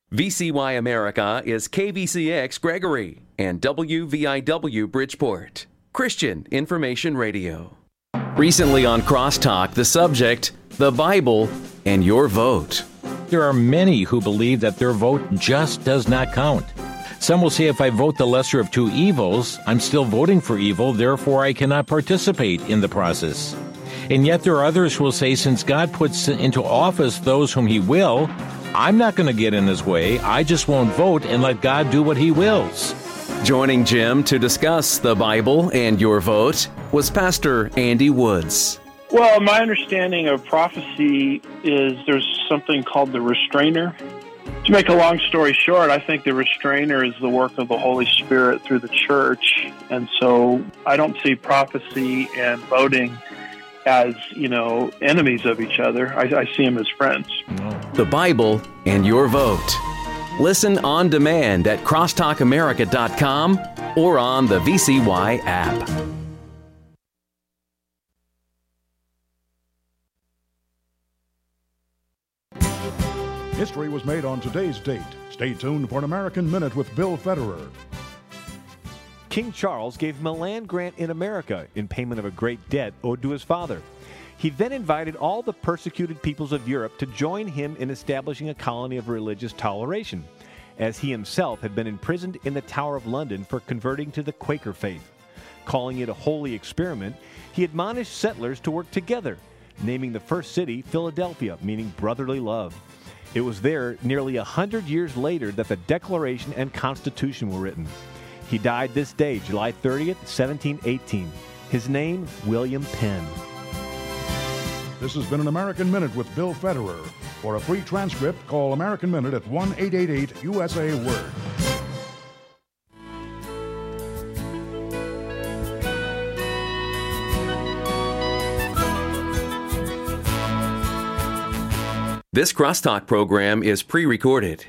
VCY America is KVCX Gregory and WVIW Bridgeport, Christian Information Radio. Recently on Crosstalk, the subject, the Bible and your vote. There are many who believe that their vote just does not count. Some will say if I vote the lesser of two evils, I'm still voting for evil, therefore I cannot participate in the process. And yet there are others who will say since God puts into office those whom He will, I'm not going to get in His way. I just won't vote and let God do what He wills. Joining Jim to discuss the Bible and your vote was Pastor Andy Woods. Well, my understanding of prophecy is there's something called the restrainer. To make a long story short, I think the restrainer is the work of the Holy Spirit through the church. And so I don't see prophecy and voting as, enemies of each other. I see them as friends. The Bible and your vote. Listen on demand at crosstalkamerica.com or on the VCY app. History was made on today's date. Stay tuned for an American Minute with Bill Federer. King Charles gave him a land grant in America in payment of a great debt owed to his father. He then invited all the persecuted peoples of Europe to join him in establishing a colony of religious toleration, as he himself had been imprisoned in the Tower of London for converting to the Quaker faith. Calling it a holy experiment, he admonished settlers to work together, naming the first city Philadelphia, meaning brotherly love. It was there nearly 100 years later that the Declaration and Constitution were written. He died this day, July 30th, 1718. His name, William Penn. This has been an American Minute with Bill Federer. For a free transcript, call American Minute at 1-888-USA-WORD. This Crosstalk program is pre-recorded.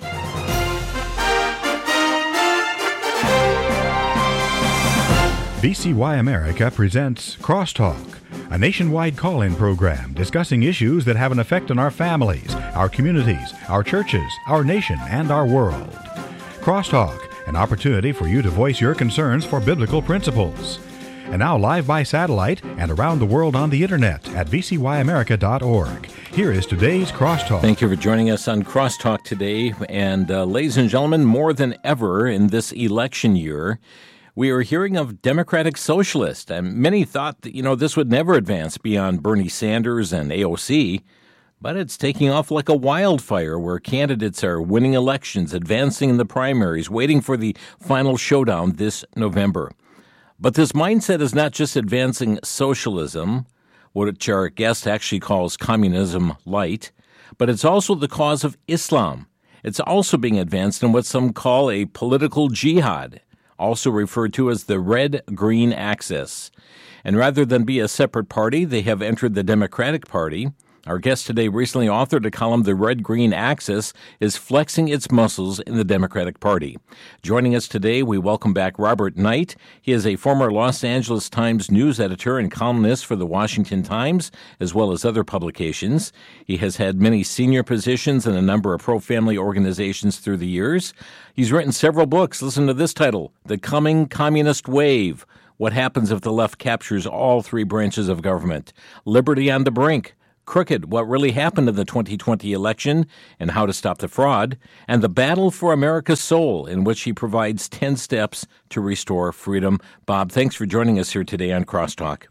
VCY America presents Crosstalk, a nationwide call-in program discussing issues that have an effect on our families, our communities, our churches, our nation, and our world. Crosstalk, an opportunity for you to voice your concerns for biblical principles. And now live by satellite and around the world on the internet at vcyamerica.org. Here is today's Crosstalk. Thank you for joining us on Crosstalk today. And ladies and gentlemen, more than ever in this election year, we are hearing of Democratic Socialists. And many thought that, this would never advance beyond Bernie Sanders and AOC. But it's taking off like a wildfire where candidates are winning elections, advancing in the primaries, waiting for the final showdown this November. But this mindset is not just advancing socialism, which our guest actually calls communism light, but it's also the cause of Islam. It's also being advanced in what some call a political jihad, also referred to as the red-green axis. And rather than be a separate party, they have entered the Democratic Party. Our guest today recently authored a column, The Red-Green Axis is Flexing Its Muscles in the Democratic Party. Joining us today, we welcome back Robert Knight. He is a former Los Angeles Times news editor and columnist for the Washington Times, as well as other publications. He has had many senior positions in a number of pro-family organizations through the years. He's written several books. Listen to this title, The Coming Communist Wave, What Happens If the Left Captures All Three Branches of Government, Liberty on the Brink, Crooked, What Really Happened in the 2020 Election and How to Stop the Fraud, and The Battle for America's Soul, in which he provides 10 steps to restore freedom. Bob, thanks for joining us here today on Crosstalk.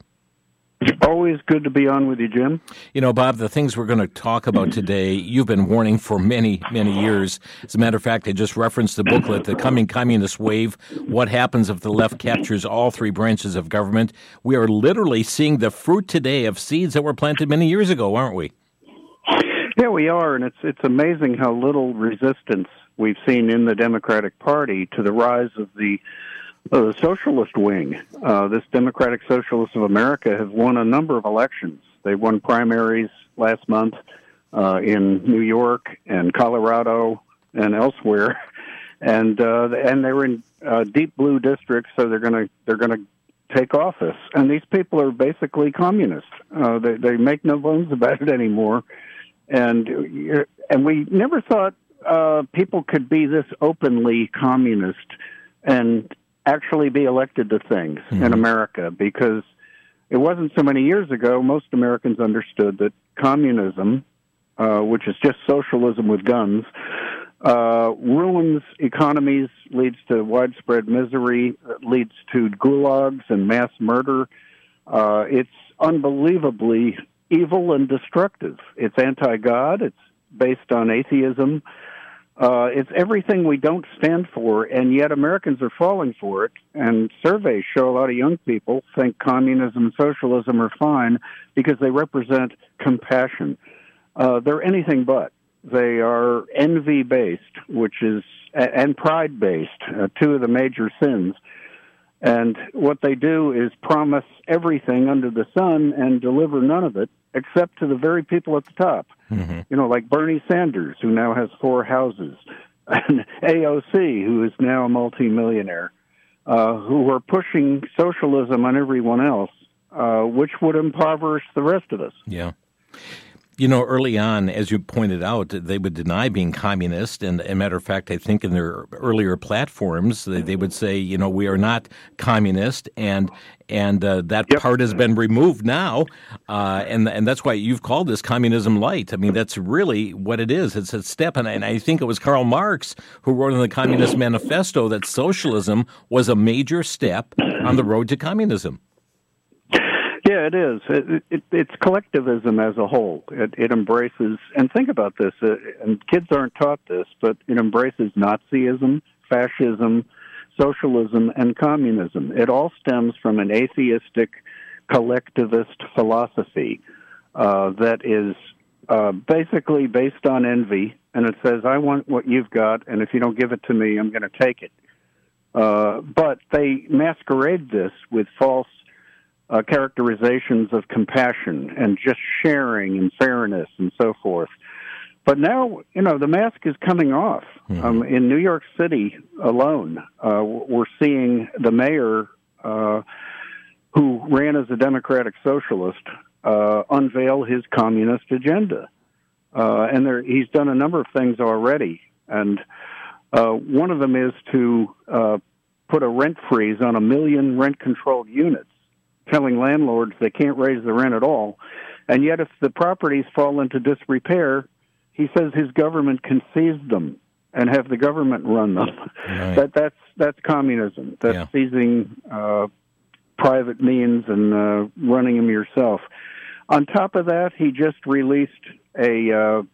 Always good to be on with you, Jim. Bob, the things we're going to talk about today, you've been warning for many, many years. As a matter of fact, I just referenced the booklet, The Coming Communist Wave, What Happens If the Left Captures All Three Branches of Government. We are literally seeing the fruit today of seeds that were planted many years ago, aren't we? Yeah, we are, and it's amazing how little resistance we've seen in the Democratic Party to the rise of the socialist wing. This Democratic Socialists of America have won a number of elections. They won primaries last month in New York and Colorado and elsewhere, and they were in deep blue districts, so they're going to take office. And these people are basically communists. They make no bones about it anymore. And we never thought people could be this openly communist and actually be elected to things in America, because it wasn't so many years ago most Americans understood that communism, which is just socialism with guns, ruins economies, leads to widespread misery, leads to gulags and mass murder. It's unbelievably evil and destructive. It's anti-God. It's based on atheism. It's everything we don't stand for, and yet Americans are falling for it. And surveys show a lot of young people think communism and socialism are fine because they represent compassion. They're anything but. They are envy-based, and pride-based, two of the major sins. And what they do is promise everything under the sun and deliver none of it, except to the very people at the top. Like Bernie Sanders, who now has 4 houses, and AOC, who is now a multimillionaire, who are pushing socialism on everyone else, which would impoverish the rest of us. Yeah. Early on, as you pointed out, they would deny being communist. And as a matter of fact, I think in their earlier platforms, they would say, we are not communist, and that part has been removed now. And that's why you've called this communism light. I mean, that's really what it is. It's a step. And I think it was Karl Marx who wrote in the Communist Manifesto that socialism was a major step on the road to communism. Yeah, it is. It's collectivism as a whole. It embraces, and think about this, and kids aren't taught this, but it embraces Nazism, fascism, socialism, and communism. It all stems from an atheistic, collectivist philosophy that is basically based on envy, and it says, I want what you've got, and if you don't give it to me, I'm going to take it. But they masquerade this with false characterizations of compassion and just sharing and fairness and so forth. But now, the mask is coming off. In New York City alone, we're seeing the mayor, who ran as a Democratic Socialist, unveil his communist agenda. And he's done a number of things already. And one of them is to put a rent freeze on 1 million rent-controlled units, telling landlords they can't raise the rent at all. And yet if the properties fall into disrepair, he says his government can seize them and have the government run them. Right. That's communism. That's seizing private means and running them yourself. On top of that, he just released a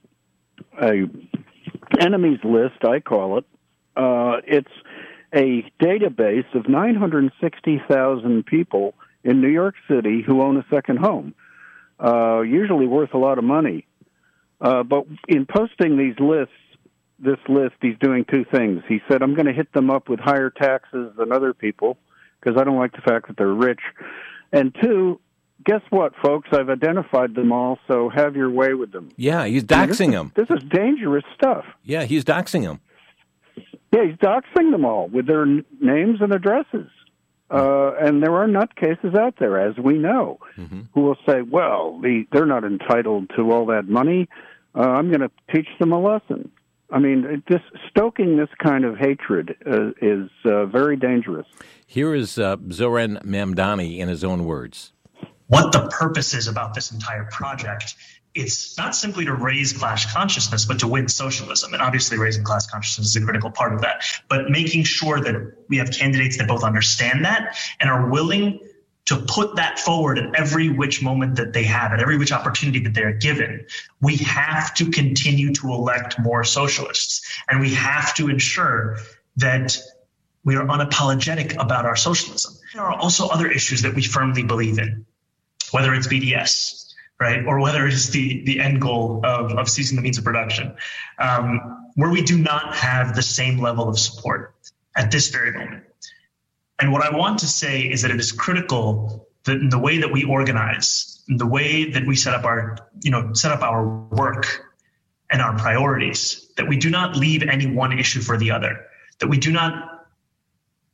enemies list, I call it. It's a database of 960,000 people in New York City who own a second home, usually worth a lot of money. But in posting this list, he's doing 2 things. He said, I'm going to hit them up with higher taxes than other people because I don't like the fact that they're rich. And 2, guess what, folks? I've identified them all, so have your way with them. Yeah, he's doxing them. This is dangerous stuff. Yeah, he's doxing them. Yeah, he's doxing them all with their names and addresses. And there are nutcases out there, as we know, who will say, well, they're not entitled to all that money. I'm going to teach them a lesson. I mean, stoking this kind of hatred is very dangerous. Here is Zoran Mamdani in his own words. What the purpose is about this entire project, it's not simply to raise class consciousness, but to win socialism. And obviously raising class consciousness is a critical part of that. But making sure that we have candidates that both understand that and are willing to put that forward at every which moment that they have, at every which opportunity that they're given. We have to continue to elect more socialists. And we have to ensure that we are unapologetic about our socialism. There are also other issues that we firmly believe in, whether it's BDS, right, or whether it is the end goal of seizing the means of production, where we do not have the same level of support at this very moment. And what I want to say is that it is critical that in the way that we organize, in the way that we set up our work and our priorities, that we do not leave any one issue for the other, that we do not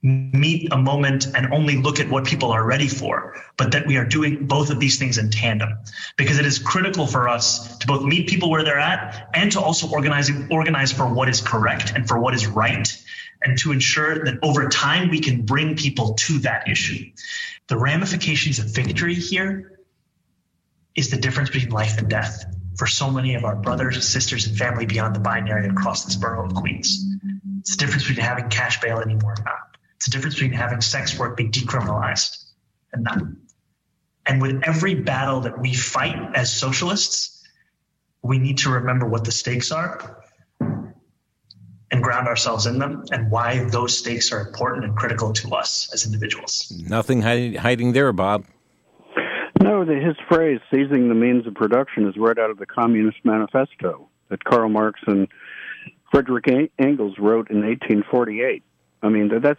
meet a moment and only look at what people are ready for, but that we are doing both of these things in tandem, because it is critical for us to both meet people where they're at and to also organize for what is correct and for what is right, and to ensure that over time we can bring people to that issue. The ramifications of victory here is the difference between life and death for so many of our brothers, sisters, and family beyond the binary across this borough of Queens. It's the difference between having cash bail anymore or not. It's the difference between having sex work be decriminalized and not. And with every battle that we fight as socialists, we need to remember what the stakes are and ground ourselves in them, and why those stakes are important and critical to us as individuals. Nothing hiding there, Bob. No, his phrase, seizing the means of production, is right out of the Communist Manifesto that Karl Marx and Frederick Engels wrote in 1848. I mean, that's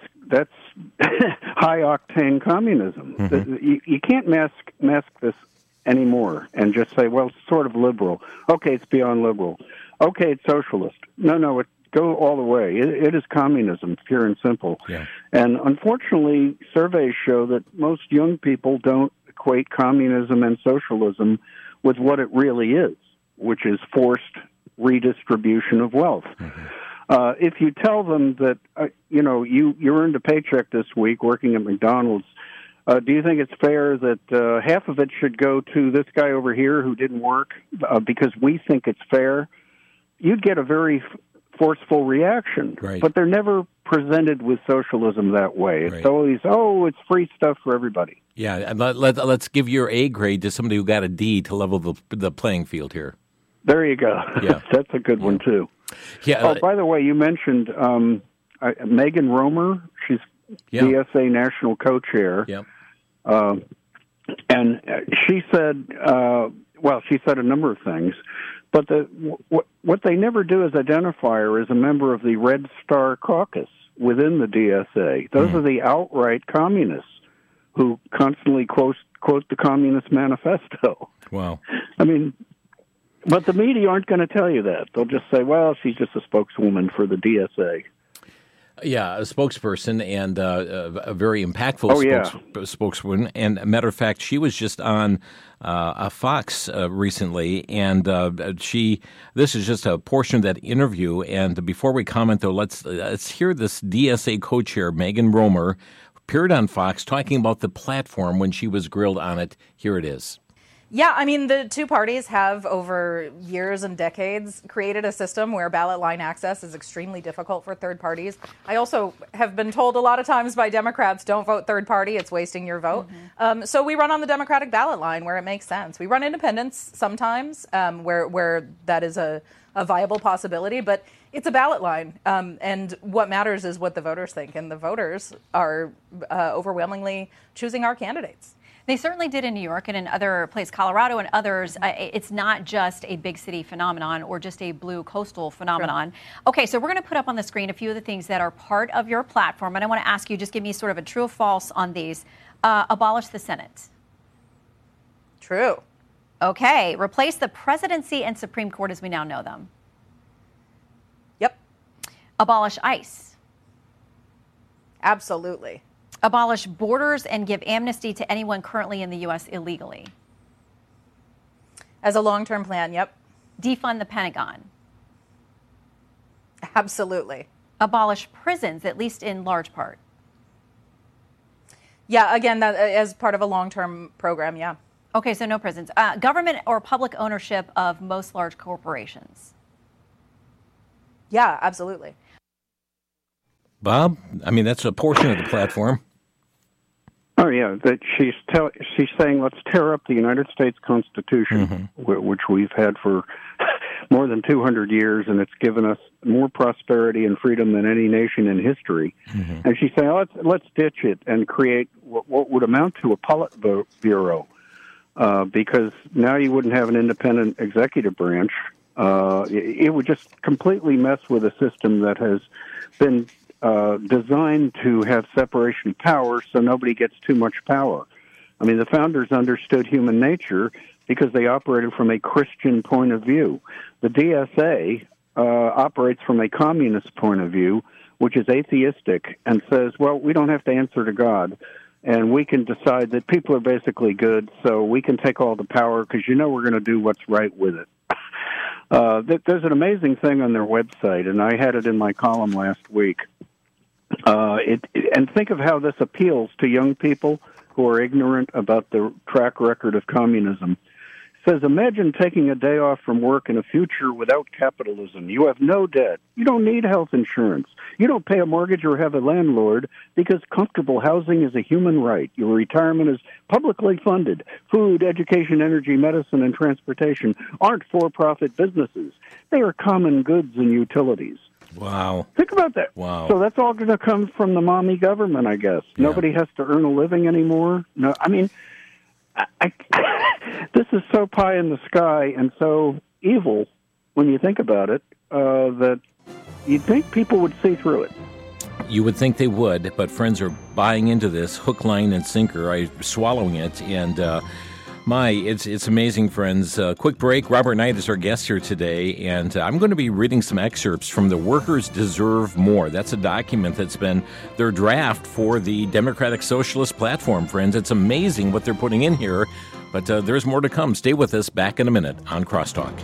high-octane communism. Mm-hmm. You can't mask this anymore and just say, well, it's sort of liberal. Okay, it's beyond liberal. Okay, it's socialist. No, go all the way. It is communism, pure and simple. Yeah. And unfortunately, surveys show that most young people don't equate communism and socialism with what it really is, which is forced redistribution of wealth. Mm-hmm. If you tell them that, you earned a paycheck this week working at McDonald's, do you think it's fair that half of it should go to this guy over here who didn't work because we think it's fair? You'd get a very forceful reaction. Right. But they're never presented with socialism that way. It's always, it's free stuff for everybody. Yeah, and let's give your A grade to somebody who got a D to level the playing field here. There you go. Yeah. That's a good one, too. Yeah. By the way, you mentioned Megan Romer. She's DSA National Co-Chair. Yep. And she said, she said a number of things, but what they never do as identify her as a member of the Red Star Caucus within the DSA. Those are the outright communists who constantly quote the Communist Manifesto. Wow. I mean, but the media aren't going to tell you that. They'll just say, well, she's just a spokeswoman for the DSA. Yeah, a spokesperson and a very impactful spokeswoman. And a matter of fact, she was just on a Fox recently, and this is just a portion of that interview. And before we comment, though, let's hear this DSA co-chair, Megan Romer, appeared on Fox talking about the platform when she was grilled on it. Here it is. Yeah, I mean, the two parties have, over years and decades, created a system where ballot line access is extremely difficult for third parties. I also have been told a lot of times by Democrats, don't vote third party, it's wasting your vote. Mm-hmm. So we run on the Democratic ballot line where it makes sense. We run independents sometimes where that is a viable possibility, but it's a ballot line. And what matters is what the voters think, and the voters are overwhelmingly choosing our candidates. They certainly did in New York and in other places, Colorado and others. It's not just a big city phenomenon or just a blue coastal phenomenon. Sure. Okay, so we're going to put up on the screen a few of the things that are part of your platform. And I want to ask you, just give me sort of a true or false on these. Abolish the Senate. True. Okay, replace the presidency and Supreme Court as we now know them. Yep. Abolish ICE. Absolutely. Abolish borders and give amnesty to anyone currently in the U.S. illegally. As a long-term plan, yep. Defund the Pentagon. Absolutely. Abolish prisons, at least in large part. Yeah, again, that as part of a long-term program, yeah. Okay, so no prisons. Government or public ownership of most large corporations. Yeah, absolutely. Bob, I mean, that's a portion of the platform. Oh, yeah. That she's saying, let's tear up the United States Constitution, which we've had for more than 200 years, and it's given us more prosperity and freedom than any nation in history. Mm-hmm. And she's saying, let's ditch it and create what would amount to a Politburo, because now you wouldn't have an independent executive branch. It would just completely mess with a system that has been designed to have separation of power so nobody gets too much power. I mean, the founders understood human nature because they operated from a Christian point of view. The DSA operates from a communist point of view, which is atheistic and says, well, we don't have to answer to God, and we can decide that people are basically good, so we can take all the power because we're going to do what's right with it. There's an amazing thing on their website, and I had it in my column last week. And think of how this appeals to young people who are ignorant about the track record of communism. It says, imagine taking a day off from work in a future without capitalism. You have no debt. You don't need health insurance. You don't pay a mortgage or have a landlord because comfortable housing is a human right. Your retirement is publicly funded. Food, education, energy, medicine, and transportation aren't for-profit businesses. They are common goods and utilities. Wow. Think about that. Wow. So that's all going to come from the mommy government, I guess. Yeah. Nobody has to earn a living anymore. No, I mean, this is so pie in the sky and so evil when you think about it that you'd think people would see through it. You would think they would, but friends are buying into this hook, line, and sinker, swallowing it, and it's amazing, friends. Quick break. Robert Knight is our guest here today, and I'm going to be reading some excerpts from The Workers Deserve More. That's a document that's been their draft for the Democratic Socialist Platform, friends. It's amazing what they're putting in here, but there's more to come. Stay with us. Back in a minute on Crosstalk.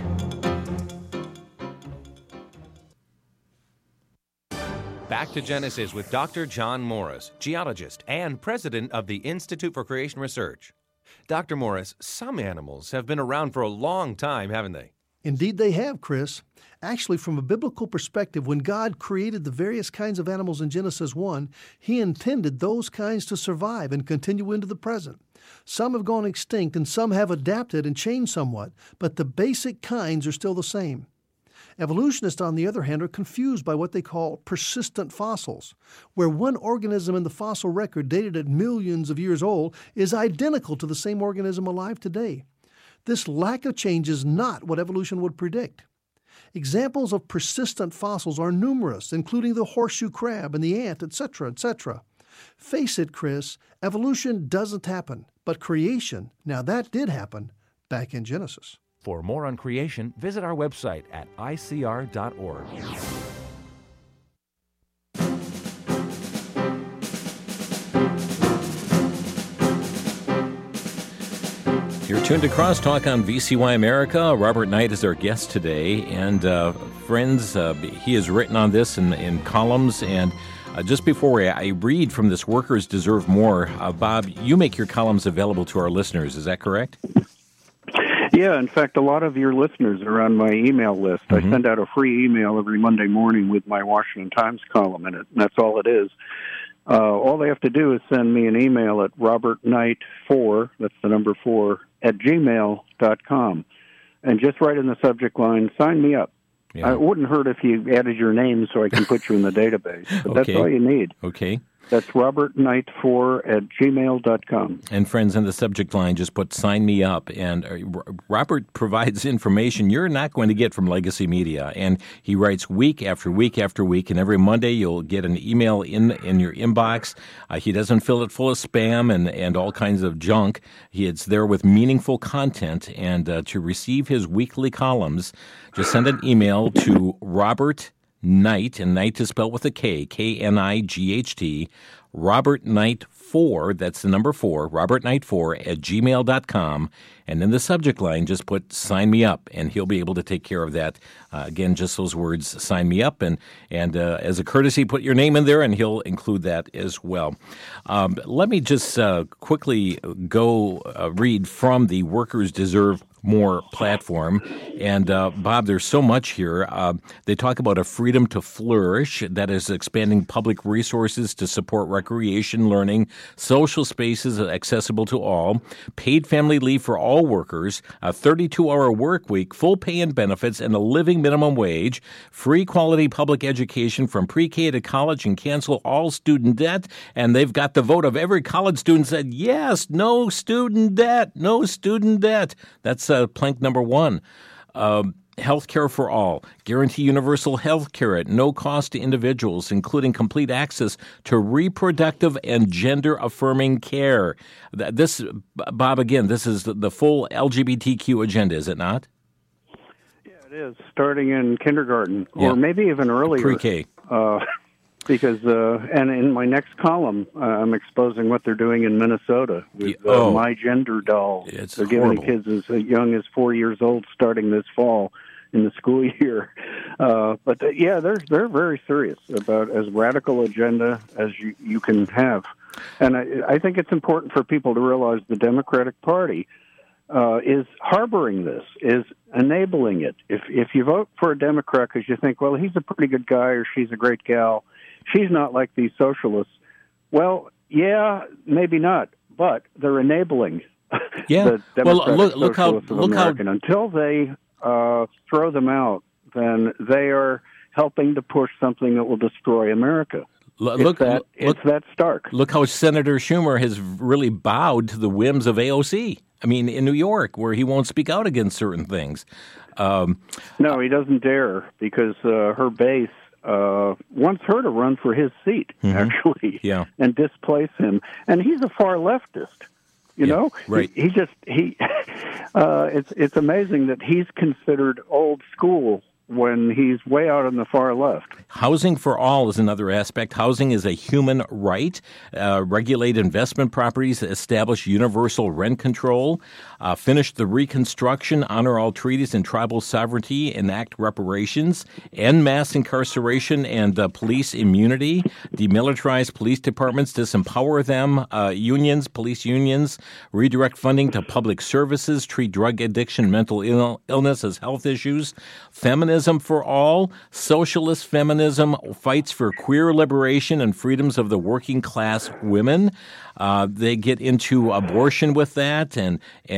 Back to Genesis with Dr. John Morris, geologist and president of the Institute for Creation Research. Dr. Morris, some animals have been around for a long time, haven't they? Indeed they have, Chris. Actually, from a biblical perspective, when God created the various kinds of animals in Genesis 1, He intended those kinds to survive and continue into the present. Some have gone extinct and some have adapted and changed somewhat, but the basic kinds are still the same. Evolutionists, on the other hand, are confused by what they call persistent fossils, where one organism in the fossil record dated at millions of years old is identical to the same organism alive today. This lack of change is not what evolution would predict. Examples of persistent fossils are numerous, including the horseshoe crab and the ant, etc., etc. Face it, Chris, evolution doesn't happen, but creation, now that did happen back in Genesis. For more on creation, visit our website at icr.org. You're tuned to Crosstalk on VCY America. Robert Knight is our guest today. And friends, he has written on this in columns. And just before I read from this Workers Deserve More, Bob, you make your columns available to our listeners. Is that correct? Yeah, in fact, a lot of your listeners are on my email list. I send out a free email every Monday morning with my Washington Times column in it, and that's all it is. All they have to do is send me an email at robertknight4, that's the number 4, at gmail.com, and just write in the subject line, sign me up. Yeah. It wouldn't hurt if you added your name so I can put you in the database, but that's all you need. Okay. That's robertknight4 at gmail.com. And friends, in the subject line, just put sign me up. And Robert provides information you're not going to get from Legacy Media. And he writes week after week after week. And every Monday you'll get an email in your inbox. He doesn't fill it full of spam and all kinds of junk. It's there with meaningful content. And to receive his weekly columns, just send an email to Robert Knight, and Knight is spelled with a K, K-N-I-G-H-T, Robert Knight 4, that's the number 4, robertknight4 at gmail.com, and in the subject line, just put sign me up, and he'll be able to take care of that. Again, just those words, sign me up, and as a courtesy, put your name in there, and he'll include that as well. Let me just quickly go read from the Workers Deserve More platform. And Bob, there's so much here. They talk about a freedom to flourish, that is expanding public resources to support recreation, learning, social spaces accessible to all, paid family leave for all workers, a 32-hour work week, full pay and benefits, and a living minimum wage, free quality public education from pre-K to college, and cancel all student debt. And they've got the vote of every college student said, yes, no student debt, no student debt. That's plank number 1. Health care for all. Guarantee universal health care at no cost to individuals, including complete access to reproductive and gender-affirming care. This, Bob, again, this is the full LGBTQ agenda, is it not? Yeah, it is, starting in kindergarten, or maybe even earlier. Pre-K. Because, and in my next column, I'm exposing what they're doing in Minnesota with My Gender dolls. They're giving kids as young as 4 years old starting this fall in the school year. But they're very serious about as radical agenda as you can have. And I think it's important for people to realize the Democratic Party is harboring this, is enabling it. If you vote for a Democrat because you think, well, he's a pretty good guy or she's a great gal, she's not like these socialists. Well, yeah, maybe not, but they're enabling the Democratic Socialists of America. Until they throw them out, then they are helping to push something that will destroy America. It's that stark. Look how Senator Schumer has really bowed to the whims of AOC. I mean, in New York, where he won't speak out against certain things. No, he doesn't dare, because her base wants her to run for his seat, actually, and displace him. And he's a far leftist. You know, right? It's amazing that he's considered old school when he's way out on the far left. Housing for all is another aspect. Housing is a human right. Regulate investment properties, establish universal rent control, finish the Reconstruction, honor all treaties and tribal sovereignty, enact reparations, end mass incarceration and police immunity, demilitarize police departments, disempower them, police unions, redirect funding to public services, treat drug addiction, mental illness as health issues, feminism for all. Socialist feminism fights for queer liberation and freedoms of the working class women. They get into abortion with that and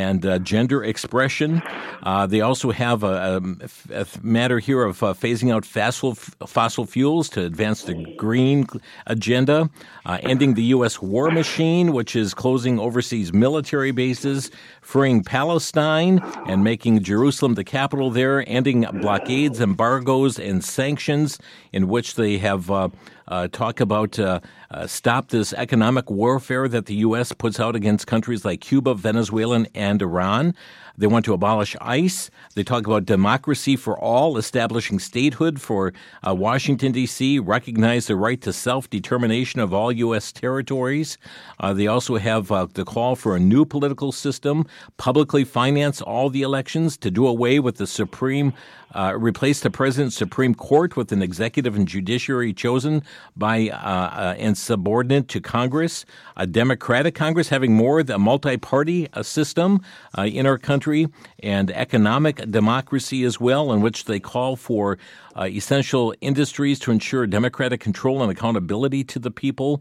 gender expression. They also have a matter here of phasing out fossil fuels to advance the green agenda, ending the U.S. war machine, which is closing overseas military bases, freeing Palestine and making Jerusalem the capital there, ending blockades, embargoes, and sanctions, in which they have talk about stop this economic warfare that the U.S. puts out against countries like Cuba, Venezuela, and Iran. They want to abolish ICE. They talk about democracy for all, establishing statehood for Washington, D.C., recognize the right to self-determination of all U.S. territories. They also have the call for a new political system, publicly finance all the elections, to do away with the replace the president's Supreme Court with an executive and judiciary chosen by and subordinate to Congress, a Democratic Congress, having a multi-party system in our country, and economic democracy as well, in which they call for essential industries to ensure democratic control and accountability to the people,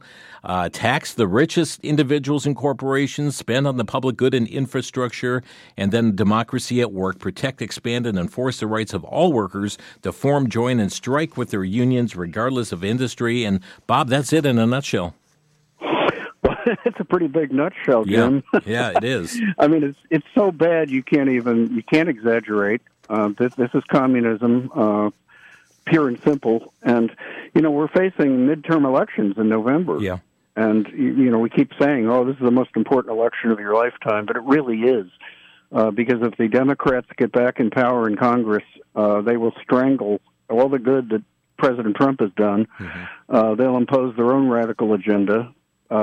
tax the richest individuals and corporations, spend on the public good and infrastructure, and then democracy at work, protect, expand, and enforce the rights of all workers to form, join, and strike with their unions regardless of industry. And, Bob, that's it in a nutshell. It's a pretty big nutshell, Jim. Yeah, it is. I mean, it's so bad you can't exaggerate. This is communism, pure and simple. And we're facing midterm elections in November. Yeah. And we keep saying, "Oh, this is the most important election of your lifetime," but it really is, because if the Democrats get back in power in Congress, they will strangle all the good that President Trump has done. Mm-hmm. They'll impose their own radical agenda.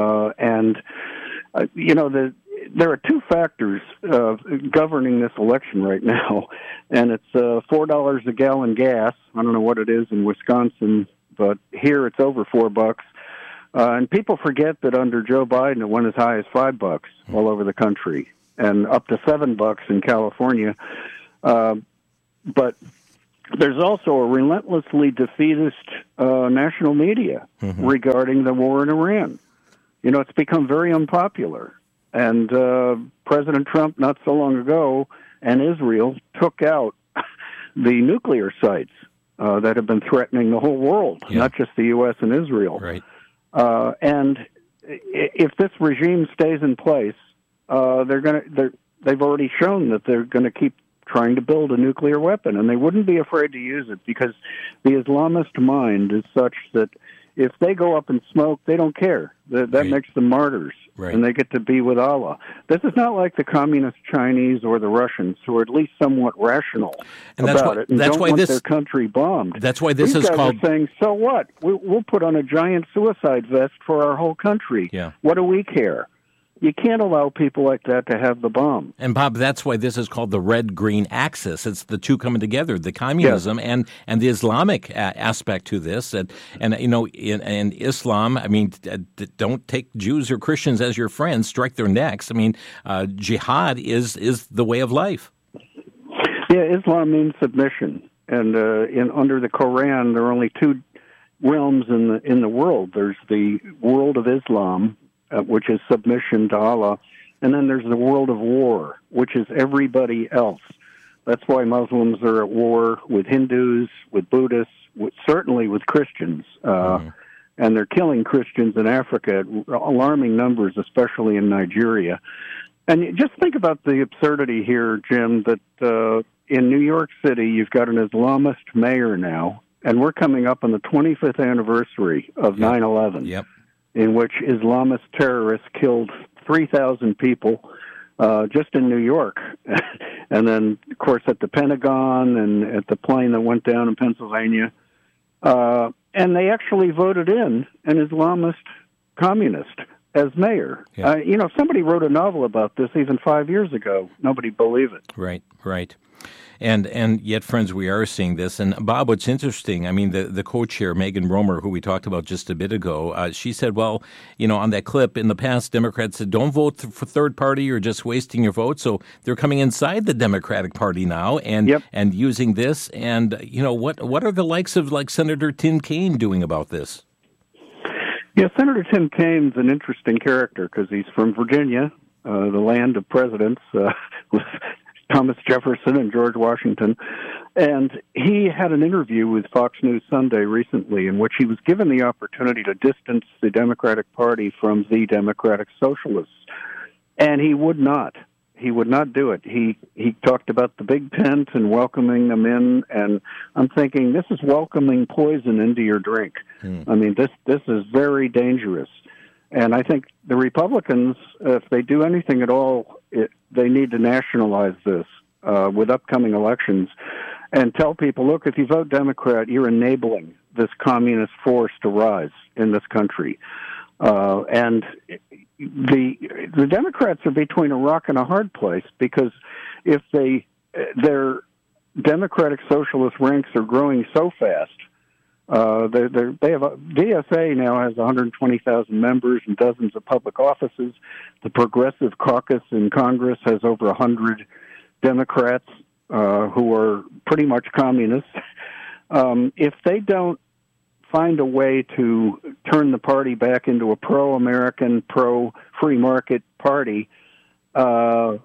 There are two factors governing this election right now, and it's $4 a gallon gas. I don't know what it is in Wisconsin, but here it's over $4. And people forget that under Joe Biden, it went as high as $5 all over the country, and up to $7 in California. But there's also a relentlessly defeatist national media regarding the war in Iran. It's become very unpopular. And President Trump, not so long ago, and Israel took out the nuclear sites that have been threatening the whole world, not just the U.S. and Israel. Right. And if this regime stays in place, they've already shown that they're going to keep trying to build a nuclear weapon, and they wouldn't be afraid to use it because the Islamist mind is such that if they go up in smoke, they don't care. That makes them martyrs, and they get to be with Allah. This is not like the communist Chinese or the Russians, who are at least somewhat rational about it and don't want their country bombed. That's why this is called... These guys are saying, so what? We'll put on a giant suicide vest for our whole country. Yeah. What do we care? You can't allow people like that to have the bomb. And, Bob, that's why this is called the red-green axis. It's the two coming together, the communism and the Islamic aspect to this. And you know, in Islam, I mean, don't take Jews or Christians as your friends, strike their necks. I mean, jihad is the way of life. Yeah, Islam means submission. And under the Quran, there are only two realms in the world. There's the world of Islam, which is submission to Allah, and then there's the world of war, which is everybody else. That's why Muslims are at war with Hindus, with Buddhists, certainly with Christians, and they're killing Christians in Africa at alarming numbers, especially in Nigeria. And just think about the absurdity here, Jim, that in New York City you've got an Islamist mayor now, and we're coming up on the 25th anniversary of 9/11. Yep. In which Islamist terrorists killed 3,000 people just in New York. And then, of course, at the Pentagon and at the plane that went down in Pennsylvania. And they actually voted in an Islamist communist as mayor. Yeah. You know, somebody wrote a novel about this even 5 years ago. Nobody believed it. Right. And yet, friends, we are seeing this. And, Bob, what's interesting, I mean, the co-chair, Megan Romer, who we talked about just a bit ago, she said, well, you know, on that clip, in the past, Democrats said, don't vote for third party, you're just wasting your vote. So they're coming inside the Democratic Party now and using this. And, you know, what are the likes of, like, Senator Tim Kaine doing about this? Yeah, Senator Tim Kaine's an interesting character because he's from Virginia, the land of presidents, with Thomas Jefferson and George Washington. And he had an interview with Fox News Sunday recently in which he was given the opportunity to distance the Democratic Party from the Democratic Socialists. And he would not. He would not do it. He talked about the big tent and welcoming them in, and I'm thinking, this is welcoming poison into your drink. I mean, this is very dangerous. And I think the Republicans, if they do anything at all, they need to nationalize this with upcoming elections and tell people, look, if you vote Democrat, you're enabling this communist force to rise in this country. And the Democrats are between a rock and a hard place because if their Democratic Socialist ranks are growing so fast, they have DSA now has 120,000 members and dozens of public offices. The Progressive Caucus in Congress has over 100 Democrats who are pretty much communists. If they don't find a way to turn the party back into a pro-American, pro-free market party, they're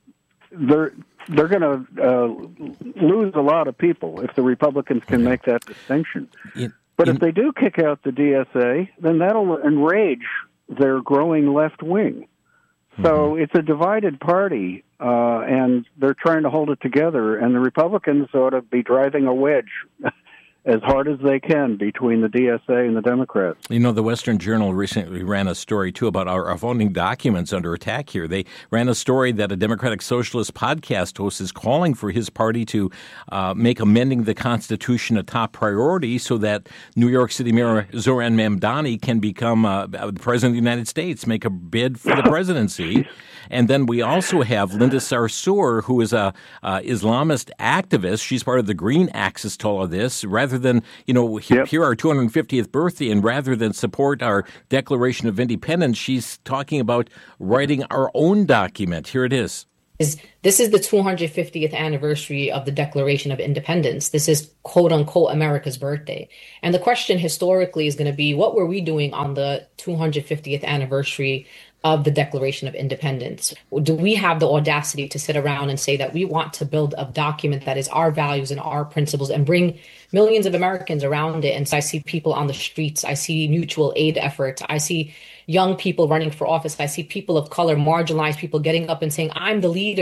going to lose a lot of people if the Republicans can make that distinction. But if they do kick out the DSA, then that'll enrage their growing left wing. So it's a divided party, and they're trying to hold it together, and the Republicans ought to be driving a wedge as hard as they can between the DSA and the Democrats. You know, the Western Journal recently ran a story, too, about our founding documents under attack here. They ran a story that a Democratic Socialist podcast host is calling for his party to make amending the Constitution a top priority so that New York City Mayor Zohran Mamdani can become the President of the United States, make a bid for the presidency. And then we also have Linda Sarsour, who is a Islamist activist. She's part of the Green Axis to all of this. Rather than, you know, here our 250th birthday, and rather than support our Declaration of Independence, she's talking about writing our own document. Here it is. This is the 250th anniversary of the Declaration of Independence. This is, quote unquote, America's birthday. And the question historically is going to be, what were we doing on the 250th anniversary of the Declaration of Independence? Do we have the audacity to sit around and say that we want to build a document that is our values and our principles and bring millions of Americans around it? And so I see people on the streets. I see mutual aid efforts. I see young people running for office. I see people of color, marginalized people getting up and saying, I'm the leader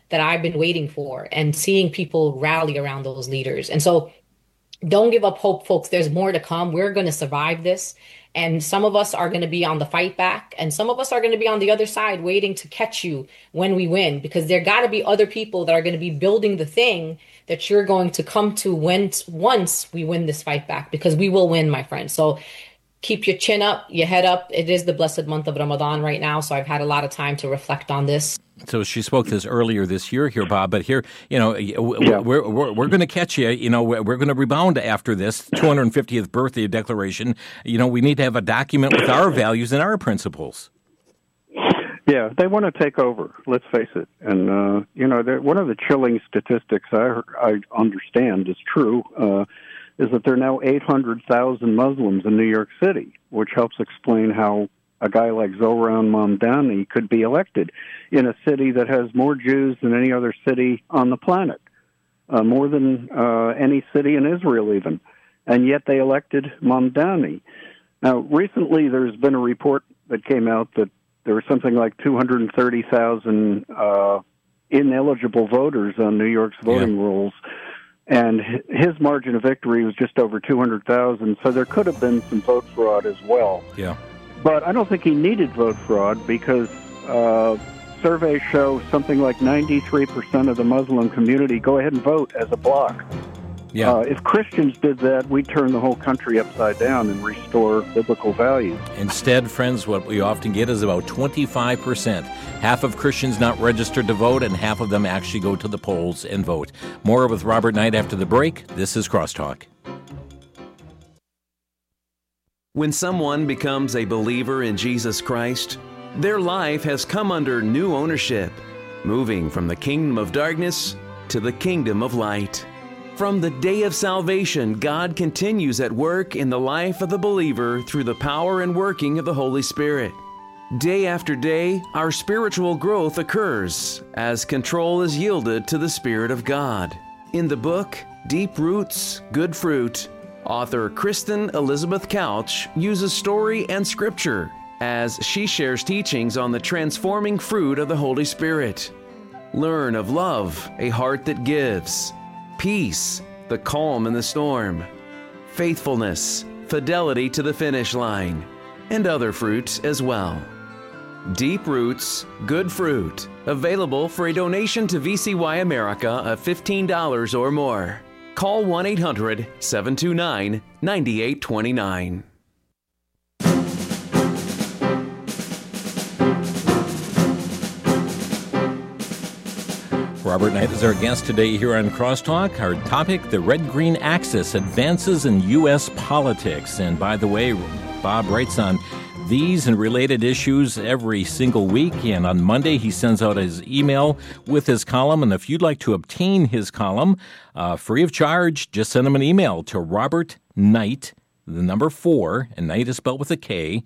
that I've been waiting for, and seeing people rally around those leaders. And so don't give up hope, folks. There's more to come. We're going to survive this. And some of us are going to be on the fight back, and some of us are going to be on the other side waiting to catch you when we win, because there got to be other people that are going to be building the thing that you're going to come to once we win this fight back, because we will win, my friend. So keep your chin up, your head up. It is the blessed month of Ramadan right now, so I've had a lot of time to reflect on this. So she spoke this earlier this year here, Bob, but here, we're going to catch you. We're going to rebound after this 250th birthday declaration. We need to have a document with our values and our principles. Yeah, they want to take over, let's face it. And, one of the chilling statistics I understand is true, is that there are now 800,000 Muslims in New York City, which helps explain how a guy like Zohran Mamdani could be elected in a city that has more Jews than any other city on the planet, more than any city in Israel even. And yet they elected Mamdani. Now, recently there's been a report that came out that there was something like 230,000 ineligible voters on New York's voting rolls, and his margin of victory was just over 200,000, so there could have been some vote fraud as well. Yeah. But I don't think he needed vote fraud, because surveys show something like 93% of the Muslim community go ahead and vote as a bloc. Yeah. If Christians did that, we'd turn the whole country upside down and restore biblical values. Instead, friends, what we often get is about 25%. Half of Christians not registered to vote, and half of them actually go to the polls and vote. More with Robert Knight after the break. This is Crosstalk. When someone becomes a believer in Jesus Christ, their life has come under new ownership, moving from the kingdom of darkness to the kingdom of light. From the day of salvation, God continues at work in the life of the believer through the power and working of the Holy Spirit. Day after day, our spiritual growth occurs as control is yielded to the Spirit of God. In the book, Deep Roots, Good Fruit, author Kristen Elizabeth Couch uses story and scripture as she shares teachings on the transforming fruit of the Holy Spirit. Learn of love, a heart that gives; peace, the calm in the storm; faithfulness, fidelity to the finish line; and other fruits as well. Deep Roots, Good Fruit, available for a donation to VCY America of $15 or more. Call 1-800-729-9829. Robert Knight is our guest today here on Crosstalk. Our topic, the red-green axis, advances in U.S. politics. And by the way, Bob writes on these and related issues every single week. And on Monday, he sends out his email with his column. And if you'd like to obtain his column free of charge, just send him an email to Robert Knight, the number 4, and Knight is spelled with a K,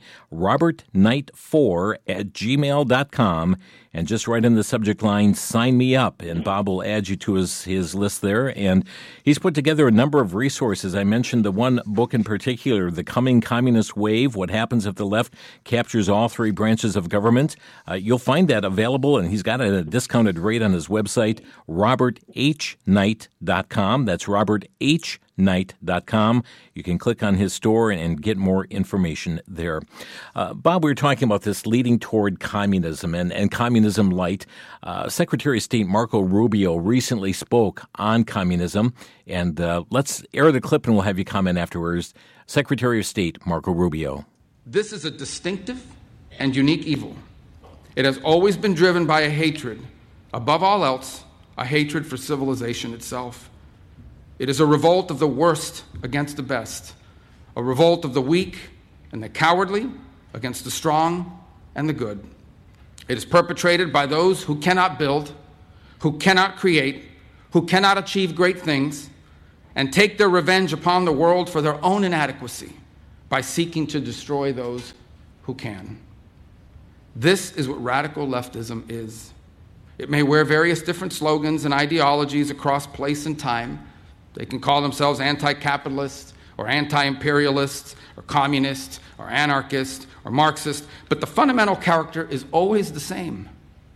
robertknight4@gmail.com, and just write in the subject line, sign me up, and Bob will add you to his list there. And he's put together a number of resources. I mentioned the one book in particular, The Coming Communist Wave, What Happens If the Left Captures All Three Branches of Government. You'll find that available, and he's got it at a discounted rate on his website, roberthknight.com. That's roberthknight.com. You can click on his store and get more information there. Bob, we were talking about this leading toward communism and communism light. Secretary of State Marco Rubio recently spoke on communism, and let's air the clip and we'll have you comment afterwards. Secretary of State Marco Rubio. This is a distinctive and unique evil. It has always been driven by a hatred, above all else, a hatred for civilization itself. It is a revolt of the worst against the best, a revolt of the weak and the cowardly against the strong and the good. It is perpetrated by those who cannot build, who cannot create, who cannot achieve great things, and take their revenge upon the world for their own inadequacy by seeking to destroy those who can. This is what radical leftism is. It may wear various different slogans and ideologies across place and time. They can call themselves anti-capitalist or anti-imperialist or communist or anarchist or Marxist, but the fundamental character is always the same.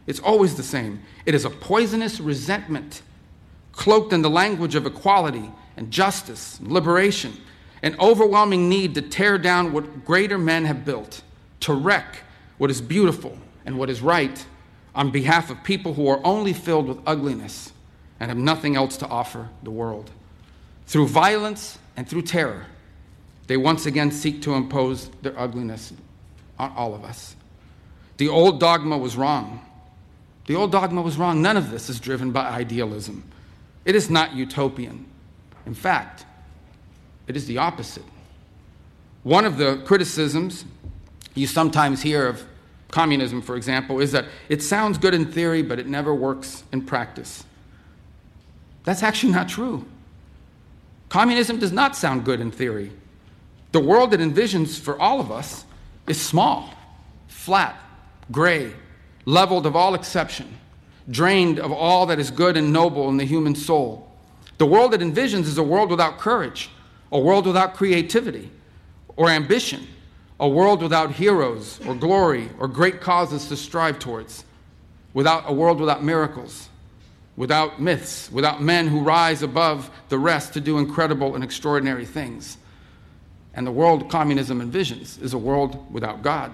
It's always the same. It is a poisonous resentment, cloaked in the language of equality and justice, and liberation, an overwhelming need to tear down what greater men have built, to wreck what is beautiful and what is right on behalf of people who are only filled with ugliness and have nothing else to offer the world. Through violence and through terror, they once again seek to impose their ugliness on all of us. The old dogma was wrong. The old dogma was wrong. None of this is driven by idealism. It is not utopian. In fact, it is the opposite. One of the criticisms you sometimes hear of communism, for example, is that it sounds good in theory, but it never works in practice. That's actually not true. Communism does not sound good in theory. The world it envisions for all of us is small, flat, gray, leveled of all exception, drained of all that is good and noble in the human soul. The world it envisions is a world without courage, a world without creativity or ambition, a world without heroes or glory or great causes to strive towards, a world without miracles, without myths, without men who rise above the rest to do incredible and extraordinary things. And the world communism envisions is a world without God.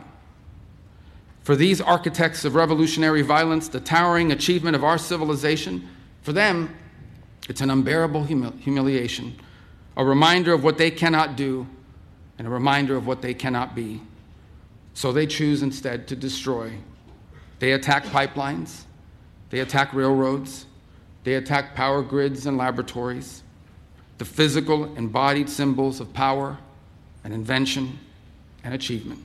For these architects of revolutionary violence, the towering achievement of our civilization, for them, it's an unbearable humiliation, a reminder of what they cannot do and a reminder of what they cannot be. So they choose instead to destroy. They attack pipelines, they attack railroads, they attack power grids and laboratories, the physical embodied symbols of power and invention and achievement.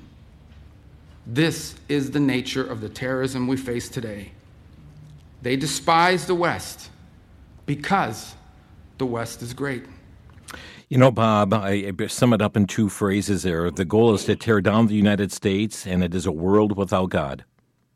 This is the nature of the terrorism we face today. They despise the West because the West is great. You know, Bob, I sum it up in two phrases there. The goal is to tear down the United States, and it is a world without God.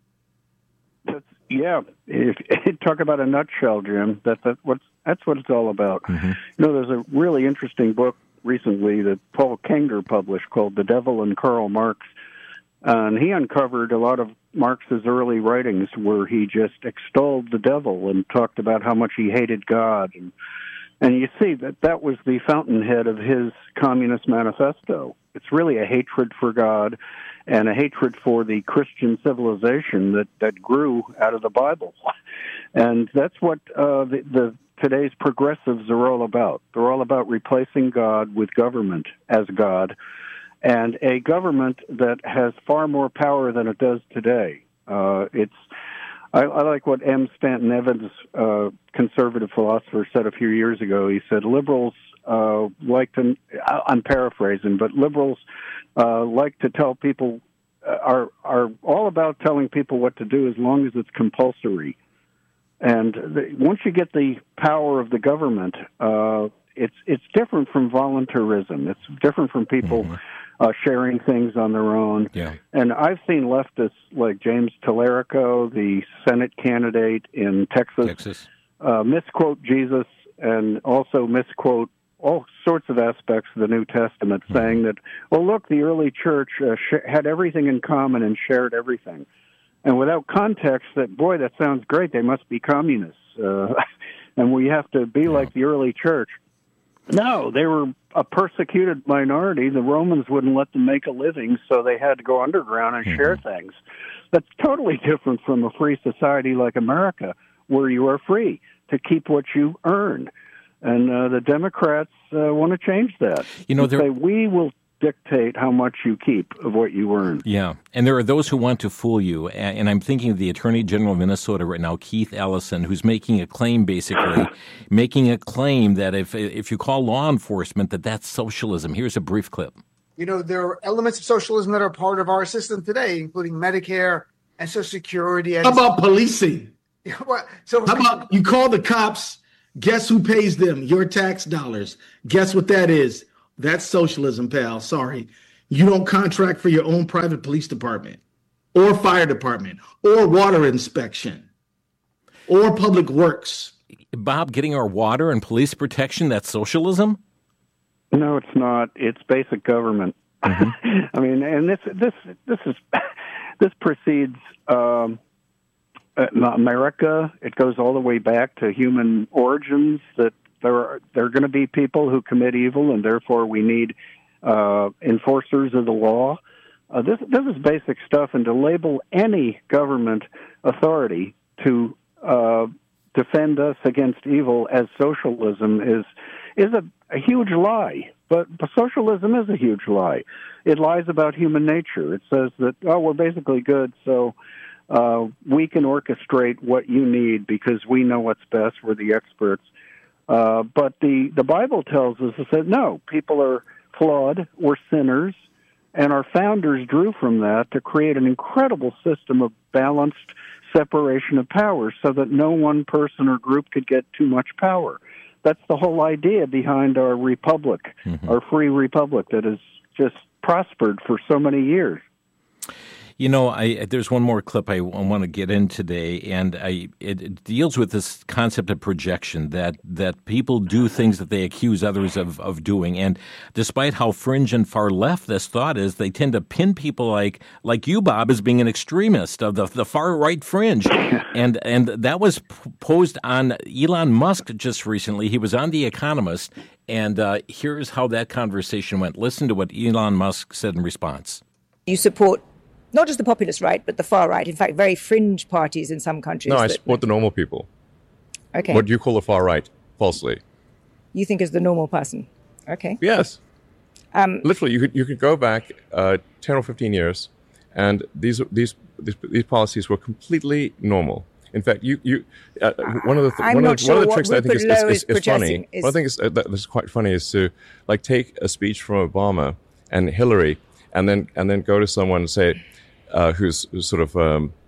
Yeah, talk about a nutshell, Jim. That's what it's all about. Mm-hmm. You know, there's a really interesting book recently that Paul Kenger published called "The Devil and Karl Marx," and he uncovered a lot of Marx's early writings where he just extolled the devil and talked about how much he hated God, and you see that was the fountainhead of his Communist Manifesto. It's really a hatred for God and a hatred for the Christian civilization that grew out of the Bible. And that's what today's progressives are all about. They're all about replacing God with government as God, and a government that has far more power than it does today. I like what M. Stanton Evans, conservative philosopher, said a few years ago. He said, liberals like to, I'm paraphrasing, but liberals like to tell people, are all about telling people what to do as long as it's compulsory. And once you get the power of the government, it's different from voluntarism. It's different from people sharing things on their own. Yeah. And I've seen leftists like James Tallarico, the Senate candidate in Texas. Misquote Jesus and also misquote all sorts of aspects of the New Testament, saying that, well, look, the early church had everything in common and shared everything. And without context, that sounds great. They must be communists. And we have to be like the early church. No, they were a persecuted minority. The Romans wouldn't let them make a living, so they had to go underground and share things. That's totally different from a free society like America, where you are free to keep what you earn. And the Democrats want to change that. You know, say, we will dictate how much you keep of what you earn. Yeah, and there are those who want to fool you. And I'm thinking of the Attorney General of Minnesota right now, Keith Ellison, who's making a claim, basically, making a claim that if you call law enforcement, that's socialism. Here's a brief clip. You know, there are elements of socialism that are part of our system today, including Medicare and Social Security. And how about policing? How about you call the cops? Guess who pays them? Your tax dollars. Guess what that is? That's socialism, pal. Sorry. You don't contract for your own private police department or fire department or water inspection or public works. Bob, getting our water and police protection, that's socialism? No, it's not. It's basic government. I mean, and this precedes America. It goes all the way back to human origins, that there are going to be people who commit evil, and therefore we need enforcers of the law. This is basic stuff, and to label any government authority to defend us against evil as socialism is a huge lie. But socialism is a huge lie. It lies about human nature. It says that, we're basically good, so we can orchestrate what you need because we know what's best. We're the experts. But the Bible tells us that, no, people are flawed. We're sinners. And our founders drew from that to create an incredible system of balanced separation of powers so that no one person or group could get too much power. That's the whole idea behind our republic, our free republic that has just prospered for so many years. You know, there's one more clip I want to get in today, and it deals with this concept of projection, that people do things that they accuse others of doing. And despite how fringe and far left this thought is, they tend to pin people like you, Bob, as being an extremist of the far right fringe. And that was posed on Elon Musk just recently. He was on The Economist, and here's how that conversation went. Listen to what Elon Musk said in response. You support not just the populist right, but the far right. In fact, very fringe parties in some countries. No, I support the normal people. Okay. What do you call the far right? Falsely. You think is the normal person. Okay. Yes. Literally, you could go back 10 or 15 years, and these policies were completely normal. In fact, one of the tricks that I think is funny. One thing that's quite funny is to take a speech from Obama and Hillary, and then go to someone and say, who's sort of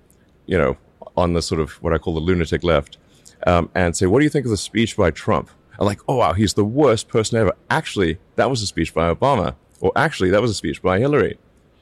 on the sort of what I call the lunatic left, and say, what do you think of the speech by Trump? I'm like, oh wow, he's the worst person ever. Actually, that was a speech by Obama, or actually, that was a speech by Hillary.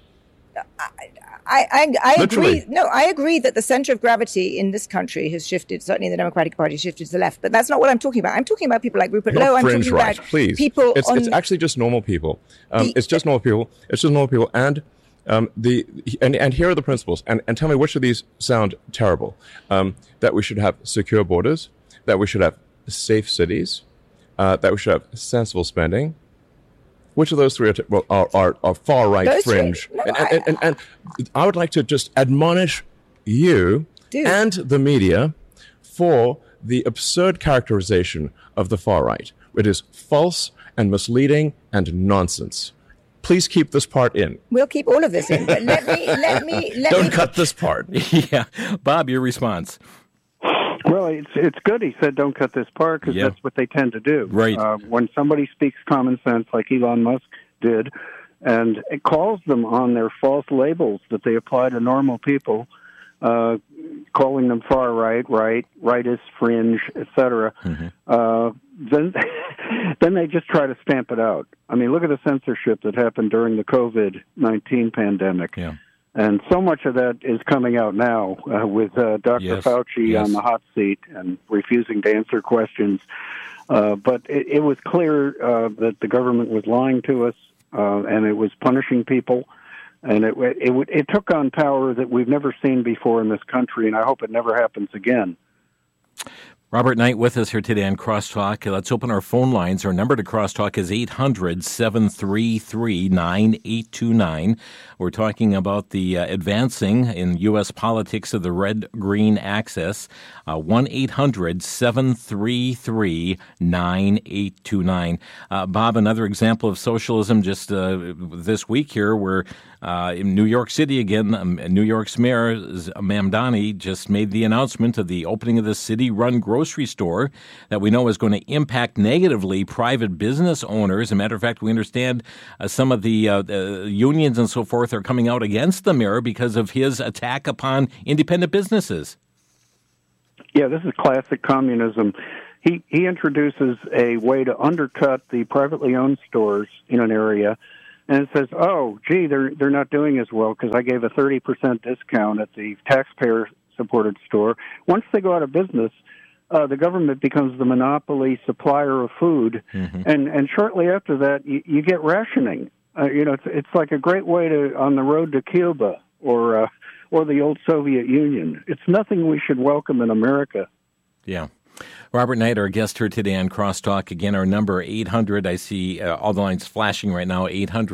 I agree. No, I agree that the center of gravity in this country has shifted. Certainly, the Democratic Party has shifted to the left. But that's not what I'm talking about. I'm talking about people like Rupert Lowe. I'm talking about people. It's actually just normal people. It's just normal people. It's just normal people. And and here are the principles. And tell me which of these sound terrible. That we should have secure borders. That we should have safe cities. That we should have sensible spending. Which of those three are far right fringe? And I would like to just admonish you and the media for the absurd characterization of the far right. It is false and misleading and nonsense. Please keep this part in. We'll keep all of this in, but let me. Don't cut this part. Yeah, Bob, your response. Well, it's good he said don't cut this part, because that's what they tend to do. Right. When somebody speaks common sense, like Elon Musk did, and it calls them on their false labels that they apply to normal people, calling them far right, rightist, fringe, etc., then they just try to stamp it out. I mean, look at the censorship that happened during the COVID-19 pandemic. Yeah. And so much of that is coming out now with Dr. Fauci on the hot seat and refusing to answer questions. But it was clear that the government was lying to us, and it was punishing people. And it took on power that we've never seen before in this country, and I hope it never happens again. Robert Knight with us here today on Crosstalk. Let's open our phone lines. Our number to Crosstalk is 800-733-9829. We're talking about the advancing in U.S. politics of the red-green axis. 1-800-733-9829. Bob, another example of socialism just this week here, where in New York City again, New York's mayor, Mamdani, just made the announcement of the opening of the city-run grocery store that we know is going to impact negatively private business owners. As a matter of fact, we understand some of the unions and so forth are coming out against the mayor because of his attack upon independent businesses. Yeah, this is classic communism. He introduces a way to undercut the privately owned stores in an area, and it says, oh, gee, they're not doing as well because I gave a 30% discount at the taxpayer-supported store. Once they go out of business, the government becomes the monopoly supplier of food, and shortly after that, you get rationing. It's like a great way to on the road to Cuba or or the old Soviet Union. It's nothing we should welcome in America. Yeah. Robert Knight, our guest here today on Crosstalk. Again, our number 800. I see all the lines flashing right now.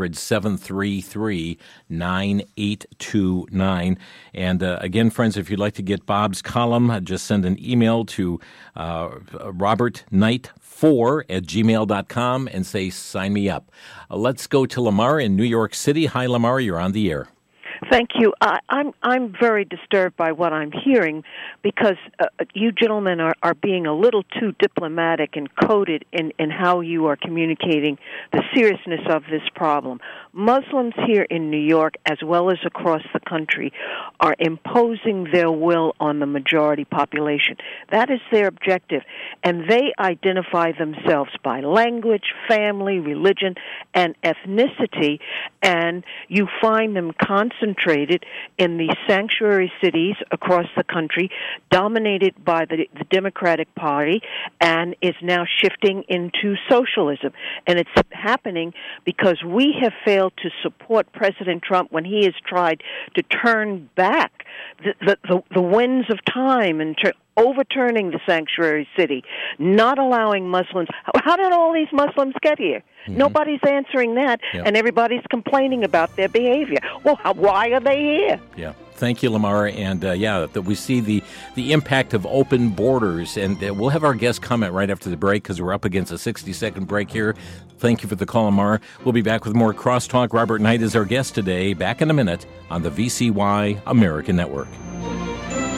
800-733-9829. And again, friends, if you'd like to get Bob's column, just send an email to robertknight4@gmail.com and say, sign me up. Let's go to Lamar in New York City. Hi, Lamar. You're on the air. Thank you. I'm very disturbed by what I'm hearing because you gentlemen are being a little too diplomatic and coded in how you are communicating the seriousness of this problem. Muslims here in New York, as well as across the country, are imposing their will on the majority population. That is their objective, and they identify themselves by language, family, religion, and ethnicity, and you find them concentrated in the sanctuary cities across the country, dominated by the Democratic Party, and is now shifting into socialism. And it's happening because we have failed to support President Trump when he has tried to turn back the winds of time and overturning the sanctuary city, not allowing Muslims. How did all these Muslims get here? Mm-hmm. Nobody's answering that, and everybody's complaining about their behavior. Well, why are they here? Yeah. Thank you, Lamar. And that we see the impact of open borders. And we'll have our guest comment right after the break because we're up against a 60-second break here. Thank you for the call, Lamar. We'll be back with more Crosstalk. Robert Knight is our guest today. Back in a minute on the VCY American Network.